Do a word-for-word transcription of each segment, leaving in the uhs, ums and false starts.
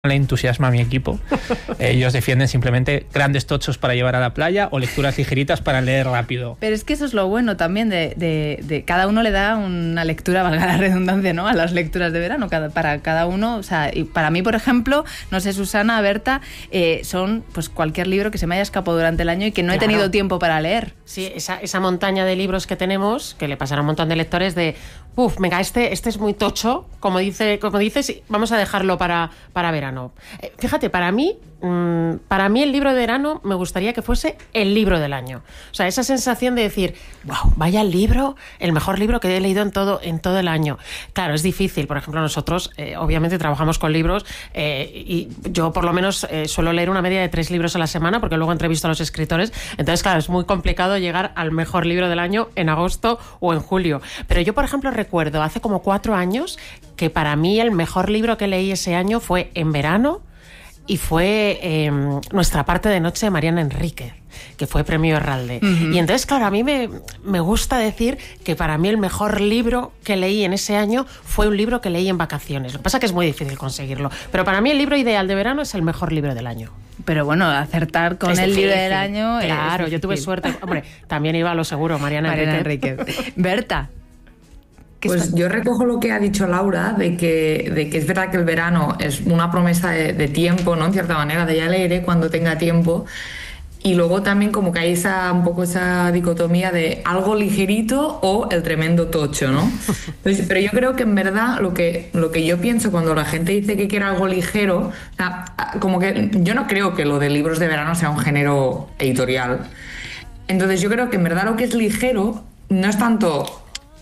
le entusiasma a mi equipo. Ellos defienden simplemente grandes tochos para llevar a la playa o lecturas ligeritas para leer rápido. Pero es que eso es lo bueno también de, de, de cada uno le da una lectura, valga la redundancia, ¿no? A las lecturas de verano, cada, para cada uno, o sea, y para mí, por ejemplo, no sé, Susana, Berta, eh, son pues cualquier libro que se me haya escapado durante el año y que no claro. he tenido tiempo para leer. Sí, esa, esa montaña de libros que tenemos, que le pasará a un montón de lectores de, uff, venga, este, este es muy tocho, como dice, como dices, vamos a dejarlo para, para verano. Eh, fíjate, para mí, mmm, para mí el libro de verano me gustaría que fuese el libro del año. O sea, esa sensación de decir, wow, vaya el libro, el mejor libro que he leído en todo, en todo el año. Claro, es difícil. Por ejemplo, nosotros eh, obviamente trabajamos con libros eh, y yo por lo menos eh, suelo leer una media de tres libros a la semana porque luego entrevisto a los escritores. Entonces, claro, es muy complicado llegar al mejor libro del año en agosto o en julio. Pero yo, por ejemplo, recuerdo hace como cuatro años que para mí el mejor libro que leí ese año fue En verano y fue eh, Nuestra parte de noche de Mariana Enríquez, que fue premio Herralde. Uh-huh. Y entonces, claro, a mí me, me gusta decir que para mí el mejor libro que leí en ese año fue un libro que leí en vacaciones. Lo que pasa es que es muy difícil conseguirlo. Pero para mí el libro ideal de verano es el mejor libro del año. Pero bueno, acertar con es el difícil. Libro del año... Claro, yo tuve suerte. Hombre, también iba a lo seguro, Mariana, Mariana Enríquez. Enríquez. Berta. Pues está... yo recojo lo que ha dicho Laura, de que, de que es verdad que el verano es una promesa de, de tiempo, ¿no? En cierta manera, de ya leeré cuando tenga tiempo. Y luego también como que hay esa, un poco esa dicotomía de algo ligerito o el tremendo tocho, ¿no? Entonces, pero yo creo que en verdad lo que, lo que yo pienso cuando la gente dice que quiere algo ligero, o sea, como que yo no creo que lo de libros de verano sea un género editorial. Entonces yo creo que en verdad lo que es ligero no es tanto...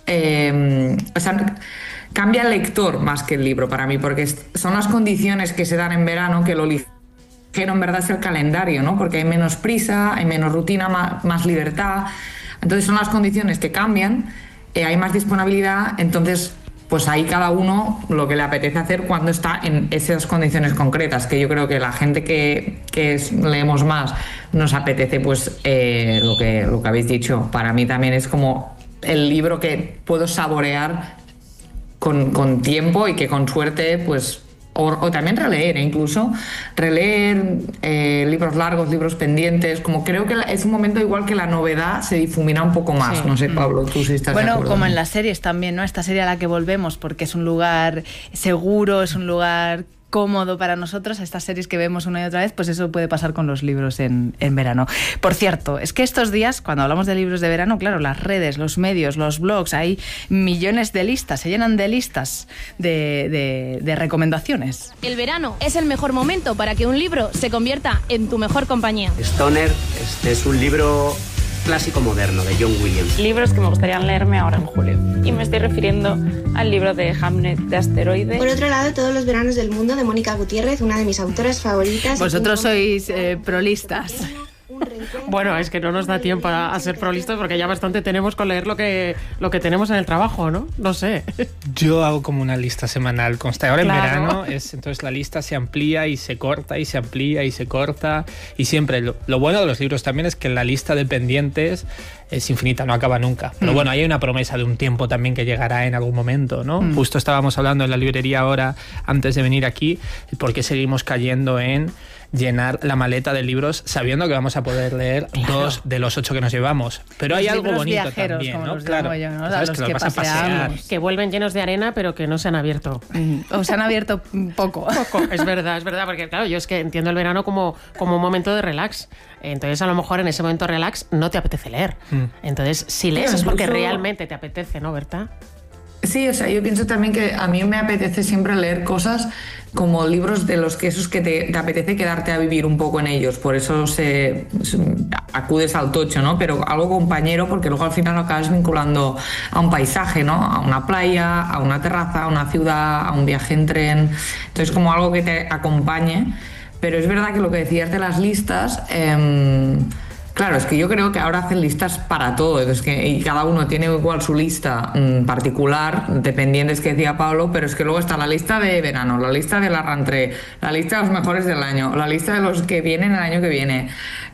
Eh, o sea, cambia el lector más que el libro para mí, porque son las condiciones que se dan en verano que lo ligero en verdad es el calendario, ¿no? Porque hay menos prisa, hay menos rutina, más, más libertad. Entonces son las condiciones que cambian, eh, hay más disponibilidad, entonces pues ahí cada uno lo que le apetece hacer cuando está en esas condiciones concretas, que yo creo que la gente que, que es, leemos más nos apetece pues eh, lo que, lo que habéis dicho. Para mí también es como el libro que puedo saborear con, con tiempo y que con suerte pues o, o también releer, ¿eh? Incluso releer eh, libros largos, libros pendientes, como creo que es un momento igual que la novedad se difumina un poco más. Sí. No sé, Pablo, tú si estás bueno, de acuerdo. Como en las series también, ¿no? Esta serie a la que volvemos porque es un lugar seguro, es un lugar cómodo para nosotros, a estas series que vemos una y otra vez, pues eso puede pasar con los libros en, en verano. Por cierto, es que estos días, cuando hablamos de libros de verano, claro, las redes, los medios, los blogs, hay millones de listas, se llenan de listas de, de, de recomendaciones. El verano es el mejor momento para que un libro se convierta en tu mejor compañía. Stoner, este es un libro clásico moderno de John Williams. Libros que me gustaría leerme ahora en julio. Y me estoy refiriendo al libro de Hamnet de Asteroide. Por otro lado, Todos los veranos del mundo de Mónica Gutiérrez, una de mis autoras favoritas. Vosotros sois eh, prolistas. Bueno, es que no nos da tiempo a, a ser prolistas porque ya bastante tenemos con leer lo que, lo que tenemos en el trabajo, ¿no? No sé. Yo hago como una lista semanal consta. Ahora claro. En verano, es, entonces la lista se amplía y se corta y se amplía y se corta. Y siempre, lo, lo bueno de los libros también es que la lista de pendientes es infinita, no acaba nunca. Pero mm. bueno, ahí hay una promesa de un tiempo también que llegará en algún momento, ¿no? Mm. Justo estábamos hablando en la librería ahora, antes de venir aquí, por qué seguimos cayendo en llenar la maleta de libros sabiendo que vamos a poder leer claro. dos de los ocho que nos llevamos. Pero los hay algo bonito viajeros, también, como ¿no? Los claro, yo, ¿no? ¿Sabes? Los que, que los vas a pasear. Que vuelven llenos de arena, pero que no se han abierto. Mm. O se han abierto poco. Poco, es verdad, es verdad, porque claro, yo es que entiendo el verano como, como un momento de relax. Entonces, a lo mejor en ese momento relax no te apetece leer. Mm. Entonces, si lees es porque realmente te apetece, ¿no, Berta? Sí, o sea, yo pienso también que a mí me apetece siempre leer cosas como libros de los que esos que te, te apetece quedarte a vivir un poco en ellos, por eso se, se acudes al tocho, ¿no? Pero algo compañero, porque luego al final lo acabas vinculando a un paisaje, ¿no? A una playa, a una terraza, a una ciudad, a un viaje en tren. Entonces, como algo que te acompañe. Pero es verdad que lo que decías de las listas... Eh, Claro, es que yo creo que ahora hacen listas para todo, es que, y cada uno tiene igual su lista mmm, particular, dependiente, es que decía Pablo, pero es que luego está la lista de verano, la lista de la rentrée, la lista de los mejores del año, la lista de los que vienen el año que viene.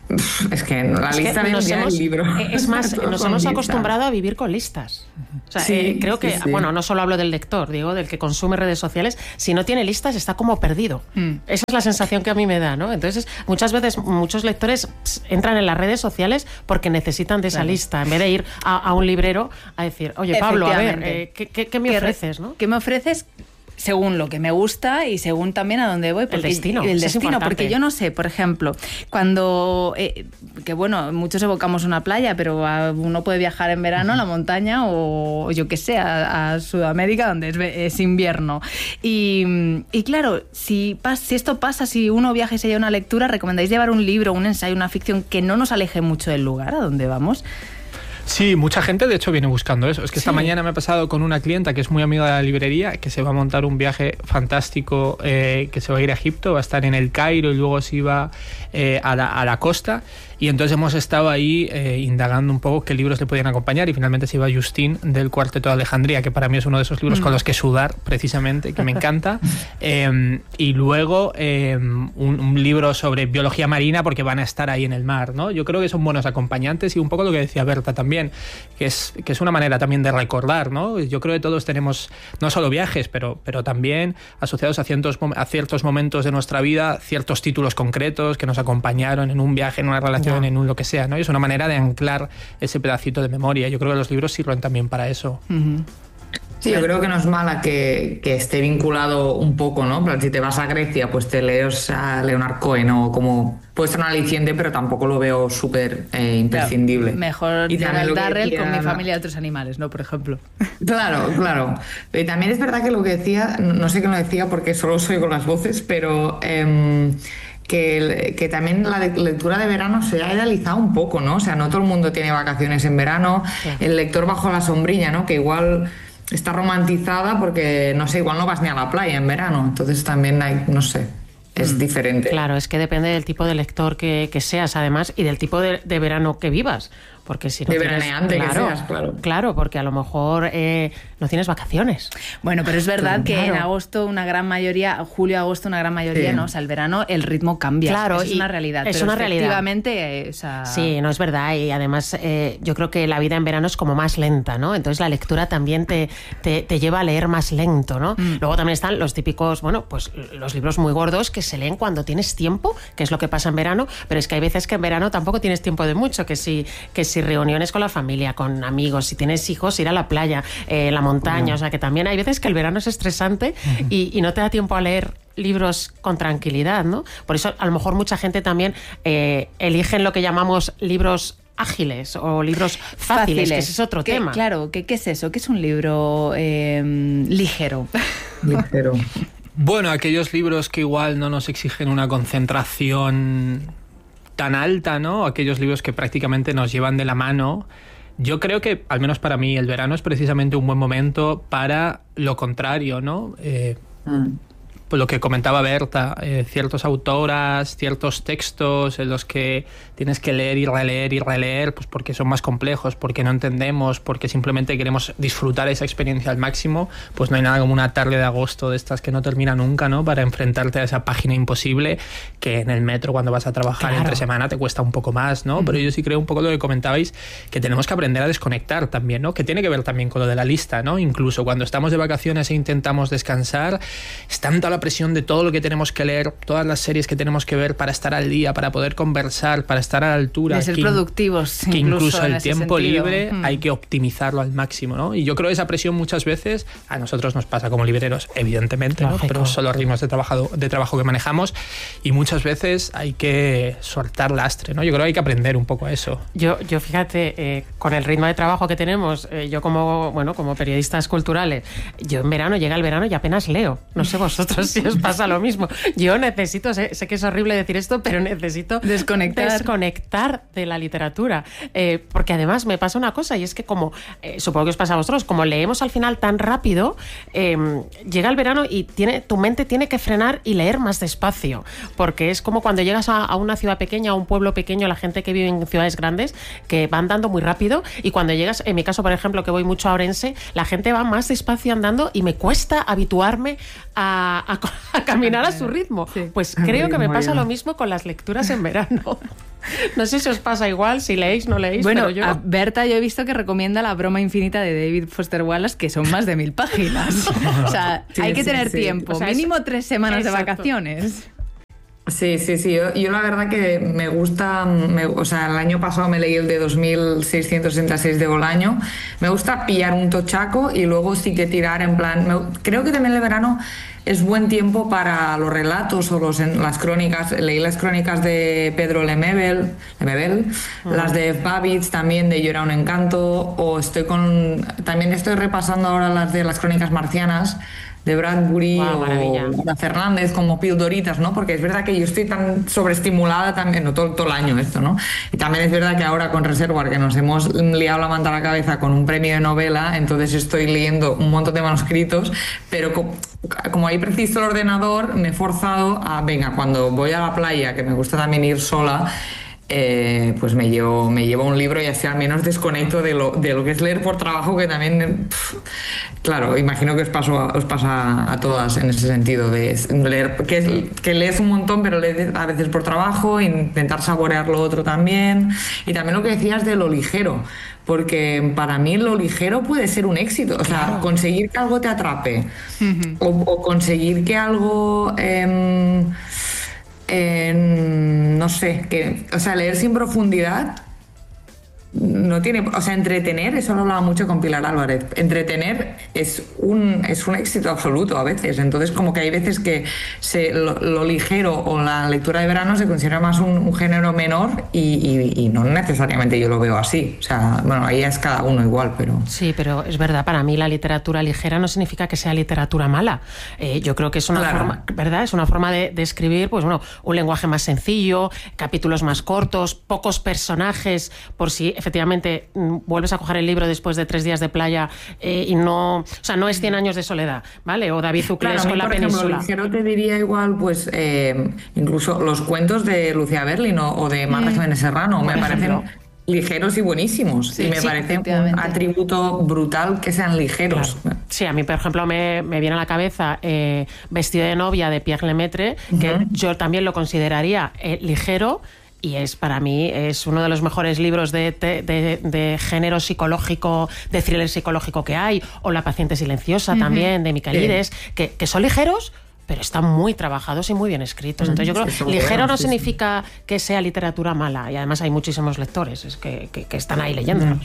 Es que la es lista que no nos es hemos, el libro. Es más, nos hemos lista. acostumbrado a vivir con listas. O sea, Sí, eh, creo que, sí, sí. bueno, no solo hablo del lector, digo, del que consume redes sociales, si no tiene listas está como perdido. Mm. Esa es la sensación que a mí me da, ¿no? Entonces, muchas veces muchos lectores pss, entran en las redes sociales porque necesitan de esa claro. lista, en vez de ir a, a un librero a decir, oye, Pablo, a ver, eh, ¿qué, qué, qué me ¿Qué ofreces? ¿no? ¿Qué me ofreces? Según lo que me gusta y según también a dónde voy. Porque, el destino. El destino, es porque yo no sé, por ejemplo, cuando, eh, que bueno, muchos evocamos una playa, pero a, uno puede viajar en verano a la montaña o yo que sé, a, a Sudamérica donde es, es invierno. Y, y claro, si, pas, si esto pasa, si uno viaja y se lleva una lectura, ¿recomendáis llevar un libro, un ensayo, una ficción que no nos aleje mucho del lugar a donde vamos? Sí, mucha gente de hecho viene buscando eso. Es que esta sí. mañana me he pasado con una clienta que es muy amiga de la librería, que se va a montar un viaje fantástico, eh, que se va a ir a Egipto, va a estar en el Cairo y luego se iba eh, a, la, a la costa. Y entonces hemos estado ahí eh, indagando un poco qué libros le podían acompañar y finalmente se iba Justín del Cuarteto de Alejandría, que para mí es uno de esos libros mm. con los que sudar precisamente, que me encanta. eh, y luego eh, un, un libro sobre biología marina porque van a estar ahí en el mar, ¿no? Yo creo que son buenos acompañantes y un poco lo que decía Berta también, que es, que es una manera también de recordar, ¿no? Yo creo que todos tenemos no solo viajes, pero, pero también asociados a ciertos, a ciertos momentos de nuestra vida, ciertos títulos concretos que nos acompañaron en un viaje, en una relación, no. en un lo que sea, ¿no? Y es una manera de anclar ese pedacito de memoria. Yo creo que los libros sirven también para eso. Uh-huh. Sí, yo creo que no es mala que, que esté vinculado un poco, ¿no? Pero si te vas a Grecia, pues te lees a Leonard Cohen o como... Puede ser un aliciente, pero tampoco lo veo súper eh, imprescindible. Claro, mejor Gerald Darrell decía... con Mi familia de otros animales, ¿no? Por ejemplo. Claro, claro. Y también es verdad que lo que decía, no sé qué lo decía porque solo soy con las voces, pero... Eh, Que, que también la lectura de verano se ha idealizado un poco, ¿no? O sea, no todo el mundo tiene vacaciones en verano. Sí. El lector bajo la sombrilla, ¿no? Que igual está romantizada porque, no sé, igual no vas ni a la playa en verano. Entonces también hay, no sé, es mm. diferente. Claro, es que depende del tipo de lector que, que seas, además, y del tipo de, de verano que vivas. Porque si no de tienes, veraneante claro, que seas, claro. Claro, porque a lo mejor eh, no tienes vacaciones. Bueno, pero es verdad claro. que en agosto una gran mayoría, julio, agosto una gran mayoría, sí. ¿no? O sea, el verano el ritmo cambia. Claro, es una realidad. Es pero una realidad. Efectivamente, o sea... Sí, no es verdad. Y además eh, yo creo que la vida en verano es como más lenta, ¿no? Entonces la lectura también te, te, te lleva a leer más lento, ¿no? Mm. Luego también están los típicos, bueno, pues los libros muy gordos que se leen cuando tienes tiempo, que es lo que pasa en verano, pero es que hay veces que en verano tampoco tienes tiempo de mucho, que si, que si reuniones con la familia, con amigos, si tienes hijos, ir a la playa, eh, la montaña, uh-huh. o sea que también hay veces que el verano es estresante uh-huh. y, y no te da tiempo a leer libros con tranquilidad, ¿no? Por eso a lo mejor mucha gente también eh, eligen lo que llamamos libros ágiles o libros fáciles, fáciles. Que ese es otro ¿Qué, tema. Claro, ¿qué, ¿qué es eso? ¿Qué es un libro eh, ligero? Ligero. Bueno, aquellos libros que igual no nos exigen una concentración tan alta, ¿no? Aquellos libros que prácticamente nos llevan de la mano. Yo creo que, al menos para mí, el verano es precisamente un buen momento para lo contrario, ¿no? Eh, mm. Pues lo que comentaba Berta, eh, ciertas autoras, ciertos textos en los que tienes que leer y releer y releer, pues porque son más complejos, porque no entendemos, porque simplemente queremos disfrutar esa experiencia al máximo, pues no hay nada como una tarde de agosto de estas que no termina nunca, ¿no? Para enfrentarte a esa página imposible que en el metro cuando vas a trabajar claro. entre semana te cuesta un poco más, ¿no? Mm. Pero yo sí creo un poco lo que comentabais, que tenemos que aprender a desconectar también, ¿no? Que tiene que ver también con lo de la lista, ¿no? Incluso cuando estamos de vacaciones e intentamos descansar, es tanta la presión de todo lo que tenemos que leer, todas las series que tenemos que ver para estar al día, para poder conversar, para estar a la altura. De ser que, productivos. Que incluso, incluso el tiempo sentido. libre mm. hay que optimizarlo al máximo, ¿no? Y yo creo que esa presión muchas veces a nosotros nos pasa como libreros, evidentemente, ¿no? Pero son los ritmos de trabajo, de trabajo que manejamos y muchas veces hay que soltar lastre, ¿no? Yo creo que hay que aprender un poco a eso. Yo, yo fíjate, eh, con el ritmo de trabajo que tenemos, eh, yo como, bueno, como periodistas culturales, yo en verano, llega el verano y apenas leo. No sé vosotros si os pasa lo mismo. Yo necesito, sé, sé que es horrible decir esto, pero necesito desconectar, desconectar de la literatura. Eh, porque además me pasa una cosa, y es que como, eh, supongo que os pasa a vosotros, como leemos al final tan rápido, eh, llega el verano y tiene, tu mente tiene que frenar y leer más despacio. Porque es como cuando llegas a, a una ciudad pequeña, a un pueblo pequeño, la gente que vive en ciudades grandes, que va andando muy rápido, y cuando llegas, en mi caso, por ejemplo, que voy mucho a Orense, la gente va más despacio andando y me cuesta habituarme a, a, a caminar a su ritmo. Sí. Pues creo que me pasa lo mismo con las lecturas en verano. No sé si os pasa igual, si leéis, no leéis, bueno, pero yo... a Berta yo he visto que recomienda La broma infinita de David Foster Wallace, que son más de mil páginas. O sea, sí, hay que sí, tener sí. tiempo, o sea, mínimo es... tres semanas Exacto. de vacaciones. Sí, sí, sí. Yo, yo la verdad que me gusta, me, o sea, el año pasado me leí el de dos mil seiscientos sesenta y seis de Bolaño. Me gusta pillar un tochaco y luego sí que tirar en plan... Me, creo que también el verano es buen tiempo para los relatos o los, las crónicas. Leí las crónicas de Pedro Lemebel, Lemebel uh-huh. las de Babbage también, de Yo era un encanto, o estoy con... También estoy repasando ahora las de las crónicas marcianas, de Bradbury wow, o de Fernández, como pildoritas, ¿no? Porque es verdad que yo estoy tan sobreestimulada también, no todo, todo el año esto, ¿no? Y también es verdad que ahora con Reservoir, que nos hemos liado la manta a la cabeza con un premio de novela, entonces estoy leyendo un montón de manuscritos, pero como, como hay preciso el ordenador, me he forzado a, venga, cuando voy a la playa, que me gusta también ir sola, Eh, pues me llevo, me llevo un libro y así al menos desconecto de lo, de lo que es leer por trabajo, que también, pff, claro, imagino que os, paso, os pasa a todas en ese sentido, de leer, que, que lees un montón pero lees a veces por trabajo, intentar saborear lo otro también, y también lo que decías de lo ligero, porque para mí lo ligero puede ser un éxito, o sea, claro. conseguir que algo te atrape uh-huh. o, o conseguir que algo... Eh, Eh, no sé, que, o sea, leer sin profundidad no tiene, o sea, entretener, eso lo hablaba mucho con Pilar Álvarez, entretener es un, es un éxito absoluto a veces, entonces como que hay veces que se, lo, lo ligero o la lectura de verano se considera más un, un género menor y, y, y no necesariamente yo lo veo así, o sea, bueno, ahí es cada uno igual, pero... Sí, pero es verdad, para mí la literatura ligera no significa que sea literatura mala, eh, yo creo que es una claro. forma, ¿verdad? Es una forma de, de escribir, pues bueno, un lenguaje más sencillo, capítulos más cortos, pocos personajes, por si efectivamente vuelves a coger el libro después de tres días de playa eh, y no, o sea, no es Cien años de soledad, ¿vale? O David Zuclés claro, con La Península. Ligero te diría igual, pues, eh, incluso los cuentos de Lucía Berlin o, o de Marta mm. Jiménez Serrano, me parecen ligeros y buenísimos, sí, y me sí, parece un atributo brutal que sean ligeros. Claro. Sí, a mí, por ejemplo, me, me viene a la cabeza eh, Vestido de novia de Pierre Lemaitre, uh-huh. que yo también lo consideraría eh, ligero. Y es, para mí, es uno de los mejores libros de, de, de, de género psicológico, de thriller psicológico que hay, o La paciente silenciosa uh-huh. también, de Michaelides, sí. que, que son ligeros, pero están muy trabajados y muy bien escritos. Entonces yo creo que ligero bueno, no sí, significa sí. que sea literatura mala, y además hay muchísimos lectores es que, que, que están ahí leyéndolos.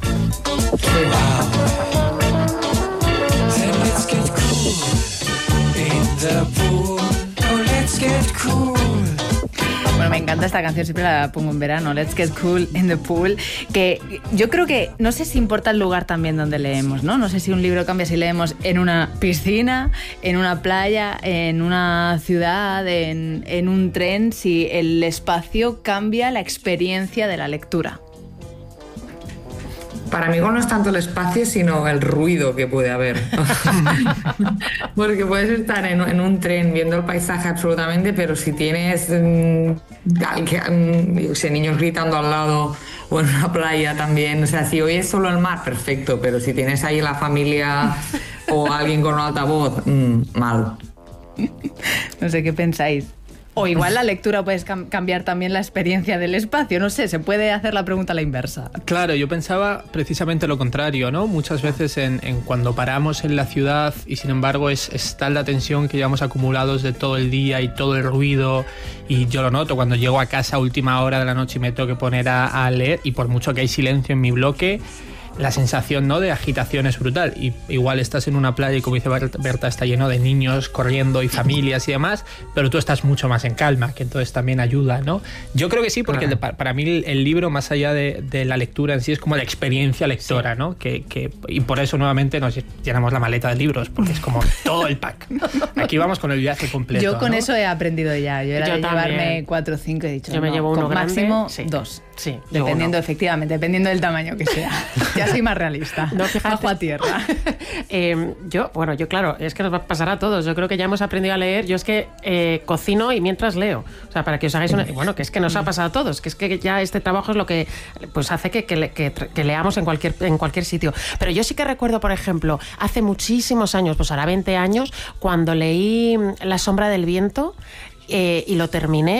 Bueno, me encanta esta canción, siempre la pongo en verano, Let's Get Cool in the Pool, que yo creo que, no sé si importa el lugar también donde leemos, ¿no? No sé si un libro cambia si leemos en una piscina, en una playa, en una ciudad, en, en un tren, si el espacio cambia la experiencia de la lectura. Para mí no es tanto el espacio, sino el ruido que puede haber. Porque puedes estar en, en un tren viendo el paisaje absolutamente, pero si tienes mmm, yo sé, niños gritando al lado o en una playa también, o sea, si oyes solo el mar, perfecto, pero si tienes ahí la familia o alguien con un altavoz, mmm, mal. No sé qué pensáis. O igual la lectura puede cam- cambiar también la experiencia del espacio, no sé, se puede hacer la pregunta a la inversa. Claro, yo pensaba precisamente lo contrario, ¿no? Muchas veces en, en cuando paramos en la ciudad y sin embargo es, es tal la tensión que llevamos acumulados de todo el día y todo el ruido, y yo lo noto cuando llego a casa a última hora de la noche y me tengo que poner a, a leer, y por mucho que hay silencio en mi bloque, la sensación, ¿no?, de agitación es brutal. Y igual estás en una playa y, como dice Berta, está lleno de niños corriendo y familias y demás, pero tú estás mucho más en calma, que entonces también ayuda, ¿no? Yo creo que sí, porque claro. el, para mí el, el libro, más allá de, de la lectura en sí, es como la experiencia lectora, sí. ¿no? Que, que, y por eso nuevamente nos llenamos la maleta de libros, porque es como todo el pack. Aquí vamos con el viaje completo. Yo con ¿no? eso he aprendido ya. Yo era Yo de también. llevarme cuatro o cinco, he dicho. Yo me no, llevo uno grande, máximo sí. dos. Sí, dependiendo, efectivamente, dependiendo del tamaño que sea. Ya soy más realista. No, fíjate. Bajo a tierra. eh, yo, bueno, yo claro, es que nos va a pasar a todos. Yo creo que ya hemos aprendido a leer. Yo es que eh, cocino y mientras leo. O sea, para que os hagáis una... Bueno, que es que nos ha pasado a todos. Que es que ya este trabajo es lo que pues hace que, que, que, que leamos en cualquier, en cualquier sitio. Pero yo sí que recuerdo, por ejemplo, hace muchísimos años, pues ahora veinte años, cuando leí La sombra del viento eh, y lo terminé.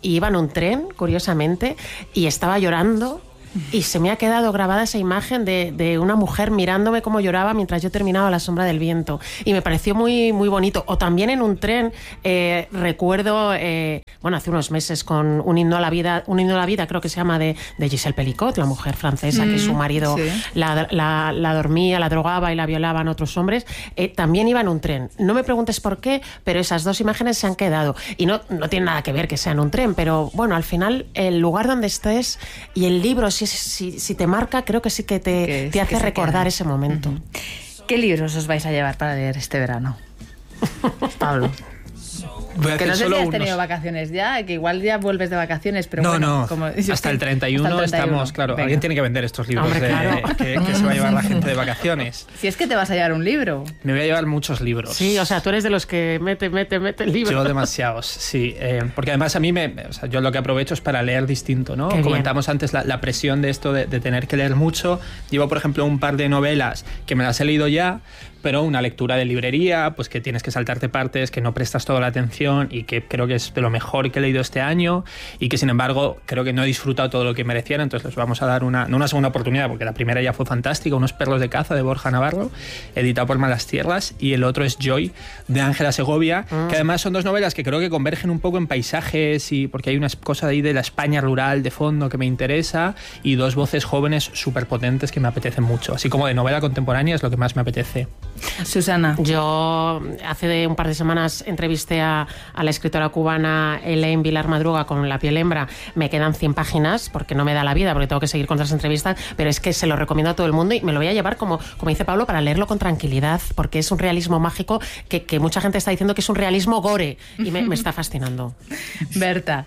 y iba en un tren, curiosamente, y estaba llorando. Y se me ha quedado grabada esa imagen de, de una mujer mirándome cómo lloraba mientras yo terminaba La sombra del viento. Y me pareció muy, muy bonito. O también en un tren, eh, recuerdo, eh, bueno, hace unos meses con un himno a la vida, un himno a la vida creo que se llama, de, de Gisèle Pelicot, la mujer francesa, mm, que su marido sí. la, la, la dormía, la drogaba y la violaban otros hombres. Eh, también iba en un tren. No me preguntes por qué, pero esas dos imágenes se han quedado. Y no, no tiene nada que ver que sea en un tren, pero bueno, al final el lugar donde estés y el libro, si Si, si te marca, creo que sí que te, que, te hace recordar ese momento. Uh-huh. ¿Qué libros os vais a llevar para leer este verano? Pablo. Que no sé si has tenido unos... vacaciones ya, que igual ya vuelves de vacaciones, pero no, bueno, no, como, hasta el treinta y uno, hasta el treinta y uno estamos, claro, Venga. Alguien tiene que vender estos libros. Hombre, de, claro. que, que se va a llevar la gente de vacaciones. Si es que te vas a llevar un libro. Me voy a llevar muchos libros. Sí, o sea, tú eres de los que mete, mete, mete el libro. Yo demasiados, sí, eh, porque además a mí, me, o sea, yo lo que aprovecho es para leer distinto, ¿no? Qué Comentamos bien. antes la, la presión de esto de, de tener que leer mucho. Llevo, por ejemplo, un par de novelas que me las he leído ya, pero una lectura de librería, pues que tienes que saltarte partes, que no prestas toda la atención y que creo que es de lo mejor que he leído este año y que sin embargo creo que no he disfrutado todo lo que mereciera, entonces les vamos a dar una, no una segunda oportunidad, porque la primera ya fue fantástica, Unos perros de caza de Borja Navarro, editado por Malas Tierras, y el otro es Joy de Ángela Segovia, mm. que además son dos novelas que creo que convergen un poco en paisajes, y porque hay una cosa ahí de la España rural de fondo que me interesa, y dos voces jóvenes súper potentes que me apetecen mucho, así como de novela contemporánea es lo que más me apetece. Susana. Yo hace de un par de semanas entrevisté a, a la escritora cubana Elaine Vilar Madruga con La piel hembra. Me quedan cien páginas porque no me da la vida, porque tengo que seguir con otras entrevistas, pero es que se lo recomiendo a todo el mundo y me lo voy a llevar, como, como dice Pablo, para leerlo con tranquilidad, porque es un realismo mágico que, que mucha gente está diciendo que es un realismo gore y me, me está fascinando. Berta.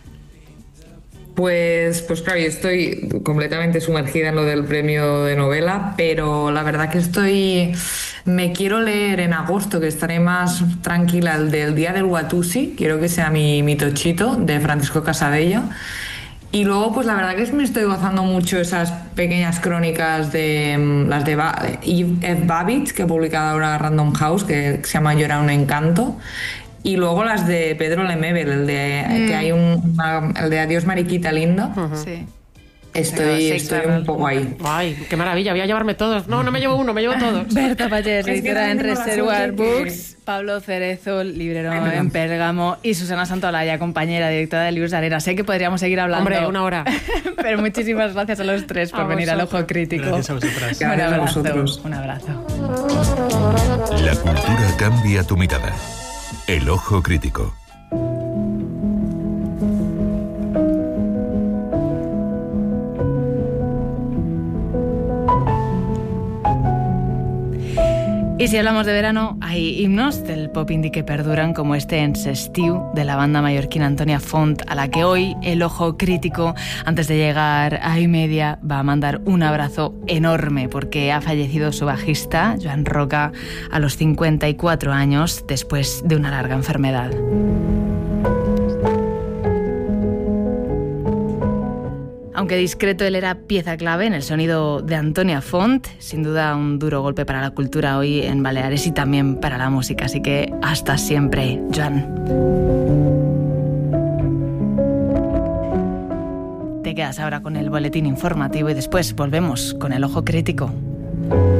Pues, pues claro, yo estoy completamente sumergida en lo del premio de novela, pero la verdad que estoy... Me quiero leer en agosto, que estaré más tranquila, el del Día del Watusi, quiero que sea mi, mi tochito, de Francisco Casabello. Y luego, pues la verdad que me estoy gozando mucho esas pequeñas crónicas de las de Eve Babbitt, que ha publicado ahora Random House, que se llama Yo era un encanto. Y luego las de Pedro Lemebel, el de mm. que hay un una, el de Adiós Mariquita Linda. Uh-huh. Sí. Estoy, estoy un poco ahí. Ay, qué maravilla, voy a llevarme todos. No, no me llevo uno, me llevo todos. Berta Pallés, editora en Reservoir Books, que... Pablo Cerezo, librero Ay, en Pérgamo, y Susana Santolaya, compañera, directora de Libros de Arena. Sé que podríamos seguir hablando. Hombre, una hora. Pero muchísimas gracias a los tres por a venir vosotros. Al Ojo Crítico. Gracias a vosotras. Un abrazo. A vosotros. Un abrazo. La cultura cambia tu mirada. El Ojo Crítico. Y si hablamos de verano, hay himnos del pop indie que perduran, como este en S'estiu, de la banda mallorquina Antonia Font, a la que hoy el Ojo Crítico, antes de llegar a iMedia, va a mandar un abrazo enorme, porque ha fallecido su bajista, Joan Roca, a los cincuenta y cuatro años, después de una larga enfermedad. Aunque discreto, él era pieza clave en el sonido de Antonia Font, sin duda un duro golpe para la cultura hoy en Baleares y también para la música, así que hasta siempre, Joan. Te quedas ahora con el boletín informativo y después volvemos con el Ojo Crítico.